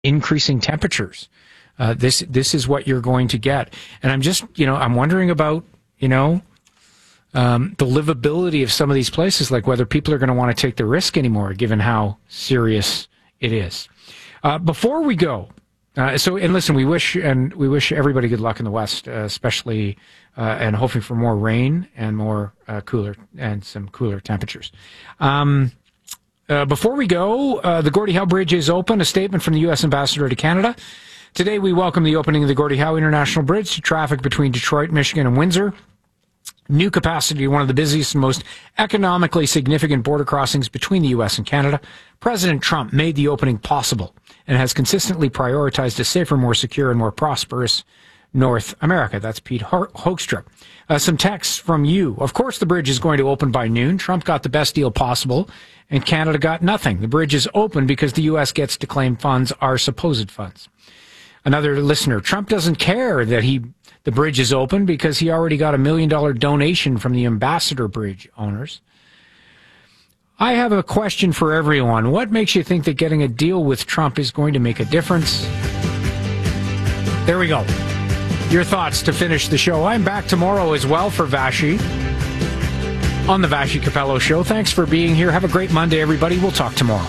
increasing temperatures. This is what you're going to get. And I'm just, I'm wondering about, the livability of some of these places, like whether people are going to want to take the risk anymore, given how serious it is. Before we go, listen, we wish everybody good luck in the West, especially, and hoping for more rain and more some cooler temperatures. Before we go, the Gordie Howe Bridge is open. A statement from the U.S. Ambassador to Canada. Today, we welcome the opening of the Gordie Howe International Bridge to traffic between Detroit, Michigan, and Windsor. New capacity, one of the busiest and most economically significant border crossings between the U.S. and Canada. President Trump made the opening possible and has consistently prioritized a safer, more secure, and more prosperous North America. That's Pete Hoekstra. Some text from you. Of course, the bridge is going to open by noon. Trump got the best deal possible, and Canada got nothing. The bridge is open because the U.S. gets to claim funds, our supposed funds. Another listener. Trump doesn't care that the bridge is open because he already got $1 million donation from the Ambassador Bridge owners. I have a question for everyone. What makes you think that getting a deal with Trump is going to make a difference? There we go. Your thoughts to finish the show. I'm back tomorrow as well for Vashi on the Vashi Capello Show. Thanks for being here. Have a great Monday, everybody. We'll talk tomorrow.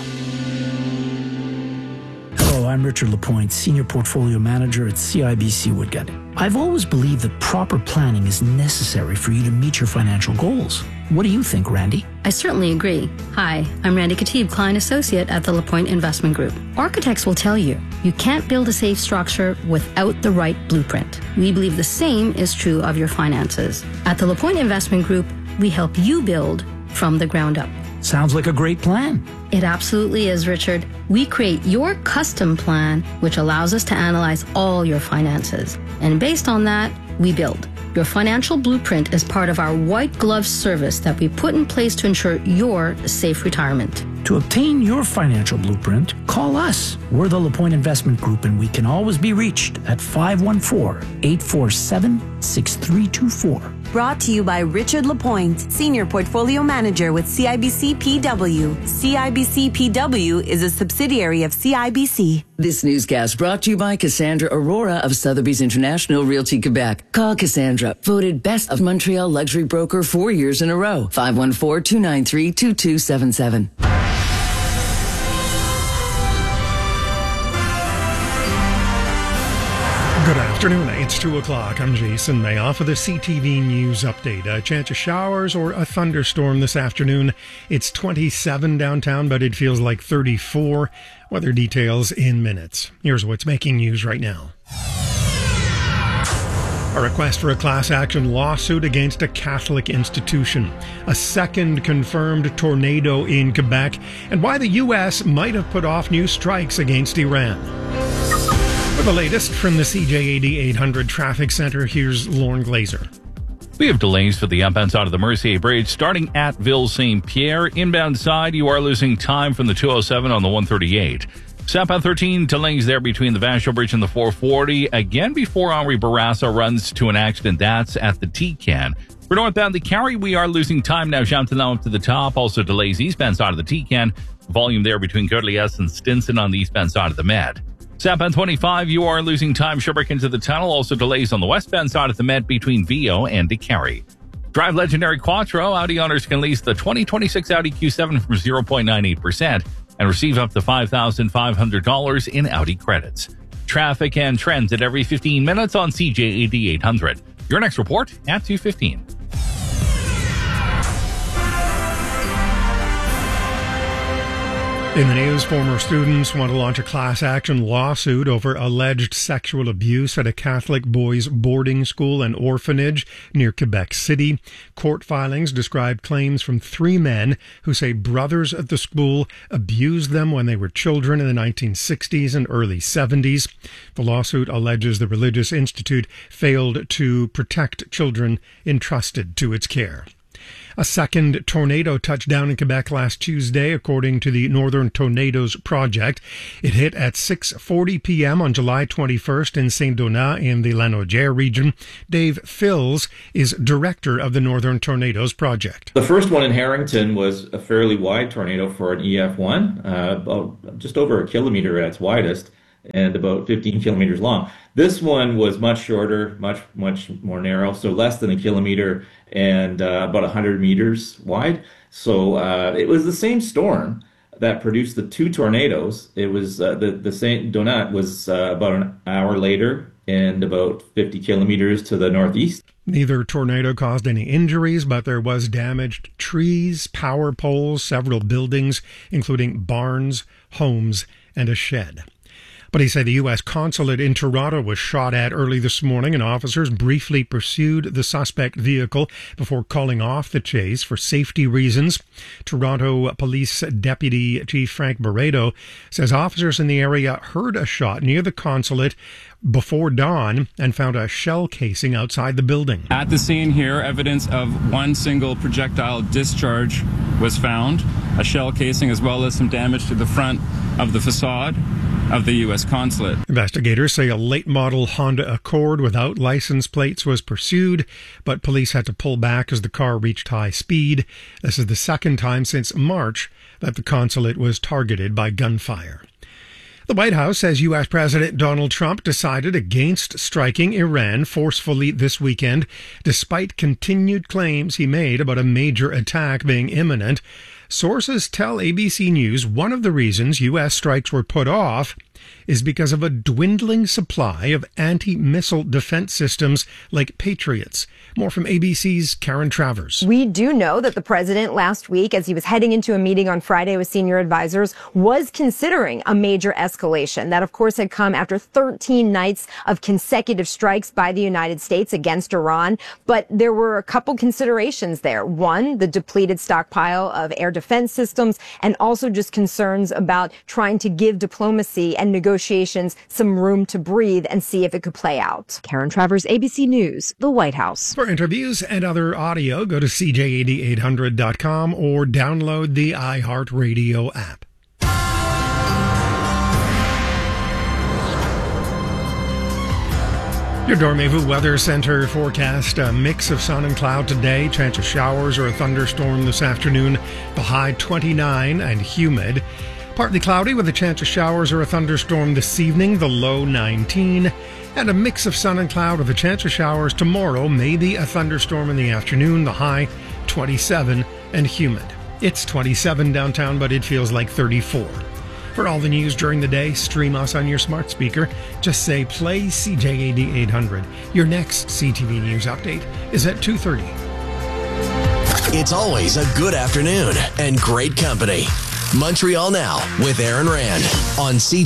Hello, I'm Richard Lapointe, Senior Portfolio Manager at CIBC Woodgut. I've always believed that proper planning is necessary for you to meet your financial goals. What do you think, Randy? I certainly agree. Hi, I'm Randy Katib, Client Associate at the Lapointe Investment Group. Architects will tell you, you can't build a safe structure without the right blueprint. We believe the same is true of your finances. At the Lapointe Investment Group, we help you build from the ground up. Sounds like a great plan. It absolutely is, Richard. We create your custom plan, which allows us to analyze all your finances. And based on that, we build. Your financial blueprint is part of our white glove service that we put in place to ensure your safe retirement. To obtain your financial blueprint, call us. We're the Lapointe Investment Group, and we can always be reached at 514-847-6324. Brought to you by Richard Lapointe, Senior Portfolio Manager with CIBC PW. CIBC PW is a subsidiary of CIBC. This newscast brought to you by Cassandra Aurora of Sotheby's International Realty Quebec. Call Cassandra, voted Best of Montreal Luxury Broker 4 years in a row. 514-293-2277. Good afternoon. It's 2 o'clock. I'm Jason Mayoff for the CTV News Update. A chance of showers or a thunderstorm this afternoon. It's 27 downtown, but it feels like 34. Weather details in minutes. Here's what's making news right now. A request for a class action lawsuit against a Catholic institution. A second confirmed tornado in Quebec. And why the U.S. might have put off new strikes against Iran. For the latest from the CJAD 800 Traffic Center, here's Lauren Glazer. We have delays for the outbound side of the Mercier Bridge starting at Ville St. Pierre. Inbound side, you are losing time from the 207 on the 138. Southbound 13, delays there between the Vachon Bridge and the 440. Again, before Henri Bourassa runs to an accident, that's at the T-Can. For northbound the Carry, we are losing time now. Chantelau up to the top. Also delays eastbound side of the T-Can. Volume there between Courtliesse and Stinson on the eastbound side of the Med. Southbound 25, you are losing time. Sherbrooke into the tunnel. Also delays on the westbound side of the Met between Vio and DeCarry. Drive Legendary Quattro. Audi owners can lease the 2026 Audi Q7 from 0.98% and receive up to $5,500 in Audi credits. Traffic and trends at every 15 minutes on CJAD 800. Your next report at 2:15. In the news, former students want to launch a class action lawsuit over alleged sexual abuse at a Catholic boys' boarding school and orphanage near Quebec City. Court filings describe claims from 3 men who say brothers at the school abused them when they were children in the 1960s and early 70s. The lawsuit alleges the religious institute failed to protect children entrusted to its care. A second tornado touched down in Quebec last Tuesday, according to the Northern Tornadoes Project. It hit at 6:40 p.m. on July 21st in Saint-Donat in the Lanaudière region. Dave Fills is director of the Northern Tornadoes Project. The first one in Harrington was a fairly wide tornado for an EF1, about just over a kilometer at its widest. and about 15 kilometers long. This one was much shorter, much more narrow, so less than a kilometer and about 100 meters wide. So it was the same storm that produced the two tornadoes. It was the St. Donat was about an hour later and about 50 kilometers to the northeast. Neither tornado caused any injuries, but there was damaged trees, power poles, several buildings, including barns, homes, and a shed. But he said the U.S. consulate in Toronto was shot at early this morning, and officers briefly pursued the suspect vehicle before calling off the chase for safety reasons. Toronto Police Deputy Chief Frank Barreto says officers in the area heard a shot near the consulate before dawn and found a shell casing outside the building. At the scene here, evidence of one single projectile discharge was found, a shell casing as well as some damage to the front of the facade of the U.S. consulate. Investigators say a late-model Honda Accord without license plates was pursued, but police had to pull back as the car reached high speed. This is the second time since March that the consulate was targeted by gunfire. The White House says U.S. President Donald Trump decided against striking Iran forcefully this weekend, despite continued claims he made about a major attack being imminent. Sources tell ABC News one of the reasons U.S. strikes were put off is because of a dwindling supply of anti-missile defense systems like Patriots. More from ABC's Karen Travers. We do know that the president last week, as he was heading into a meeting on Friday with senior advisors, was considering a major escalation. That, of course, had come after 13 nights of consecutive strikes by the United States against Iran. But there were a couple considerations there. One, the depleted stockpile of air defense systems, and also just concerns about trying to give diplomacy and negotiations some room to breathe and see if it could play out. Karen Travers, ABC News, the White House. For interviews and other audio, go to cj8800.com or download the iHeartRadio app. Your Dormevu Weather Center forecast, a mix of sun and cloud today, chance of showers or a thunderstorm this afternoon, the high 29 and humid. Partly cloudy with a chance of showers or a thunderstorm this evening, the low 19. And a mix of sun and cloud with a chance of showers tomorrow, maybe a thunderstorm in the afternoon, the high 27 and humid. It's 27 downtown, but it feels like 34. For all the news during the day, stream us on your smart speaker. Just say play CJAD 800. Your next CTV News update is at 2:30. It's always a good afternoon and great company. Montreal Now with Aaron Rand on CTV.